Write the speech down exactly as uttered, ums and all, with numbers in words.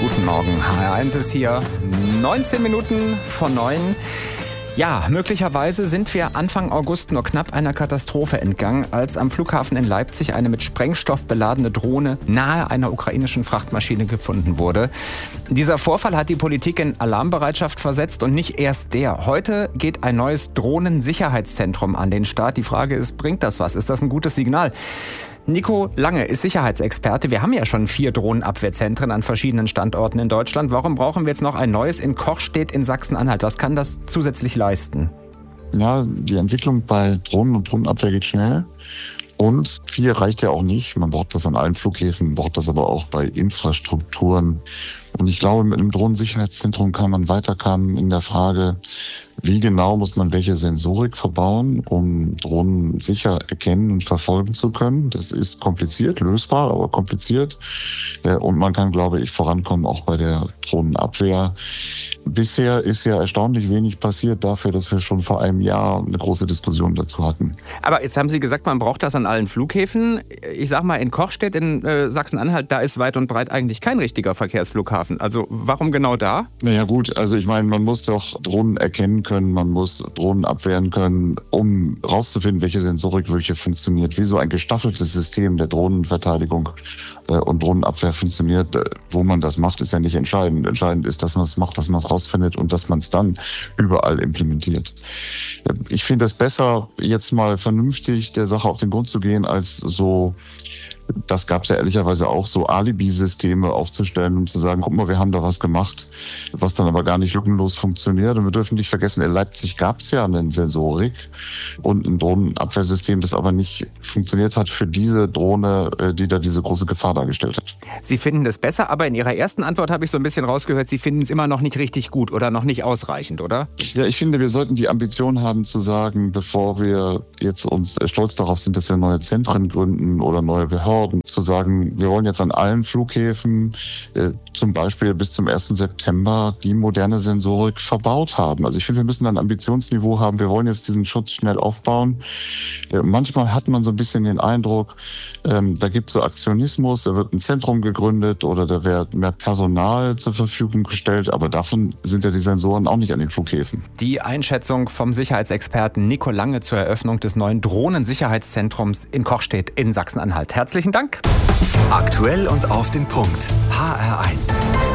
Guten Morgen, H R eins ist hier, neunzehn Minuten vor neun. Ja, möglicherweise sind wir Anfang August nur knapp einer Katastrophe entgangen, als am Flughafen in Leipzig eine mit Sprengstoff beladene Drohne nahe einer ukrainischen Frachtmaschine gefunden wurde. Dieser Vorfall hat die Politik in Alarmbereitschaft versetzt und nicht erst der. Heute geht ein neues Drohnensicherheitszentrum an den Start. Die Frage ist, bringt das was? Ist das ein gutes Signal? Nico Lange ist Sicherheitsexperte. Wir haben ja schon vier Drohnenabwehrzentren an verschiedenen Standorten in Deutschland. Warum brauchen wir jetzt noch ein neues in Kochstedt in Sachsen-Anhalt? Was kann das zusätzlich leisten? Ja, die Entwicklung bei Drohnen und Drohnenabwehr geht schnell. Und vier reicht ja auch nicht. Man braucht das an allen Flughäfen, man braucht das aber auch bei Infrastrukturen. Und ich glaube, mit einem Drohnensicherheitszentrum kann man weiterkommen in der Frage, wie genau muss man welche Sensorik verbauen, um Drohnen sicher erkennen und verfolgen zu können. Das ist kompliziert, lösbar, aber kompliziert. Und man kann, glaube ich, vorankommen auch bei der Drohnenabwehr. Bisher ist ja erstaunlich wenig passiert dafür, dass wir schon vor einem Jahr eine große Diskussion dazu hatten. Aber jetzt haben Sie gesagt, man braucht das an allen Flughäfen. Ich sag mal, in Kochstedt in äh, Sachsen-Anhalt, da ist weit und breit eigentlich kein richtiger Verkehrsflughafen. Also warum genau da? Naja gut, also ich meine, man muss doch Drohnen erkennen können, man muss Drohnen abwehren können, um rauszufinden, welche Sensorik welche funktioniert. Wie so ein gestaffeltes System der Drohnenverteidigung äh, und Drohnenabwehr funktioniert. Äh, wo man das macht, ist ja nicht entscheidend. Entscheidend ist, dass man es macht, dass man es rausfindet und dass man es dann überall implementiert. Äh, ich finde es besser, jetzt mal vernünftig der Sache auf den Grund zu gehen, als so, das gab es ja ehrlicherweise auch, so Alibi-Systeme aufzustellen, um zu sagen, guck mal, wir haben da was gemacht, was dann aber gar nicht lückenlos funktioniert. Und wir dürfen nicht vergessen, in Leipzig gab es ja eine Sensorik und ein Drohnenabwehrsystem, das aber nicht funktioniert hat für diese Drohne, die da diese große Gefahr dargestellt hat. Sie finden es besser, aber in Ihrer ersten Antwort habe ich so ein bisschen rausgehört, Sie finden es immer noch nicht richtig gut oder noch nicht ausreichend, oder? Ja, ich finde, wir sollten die Ambition haben zu sagen, bevor wir jetzt uns stolz darauf sind, dass wir neue Zentren gründen oder neue Behörden, zu sagen, wir wollen jetzt an allen Flughäfen äh, zum Beispiel bis zum ersten September die moderne Sensorik verbaut haben. Also ich finde, wir müssen ein Ambitionsniveau haben. Wir wollen jetzt diesen Schutz schnell aufbauen. Äh, manchmal hat man so ein bisschen den Eindruck, ähm, da gibt es so Aktionismus, da wird ein Zentrum gegründet oder da wird mehr Personal zur Verfügung gestellt, aber davon sind ja die Sensoren auch nicht an den Flughäfen. Die Einschätzung vom Sicherheitsexperten Nico Lange zur Eröffnung des neuen Drohnensicherheitszentrums in Kochstedt in Sachsen-Anhalt. Herzlichen Dank. Aktuell und auf den Punkt. H R eins.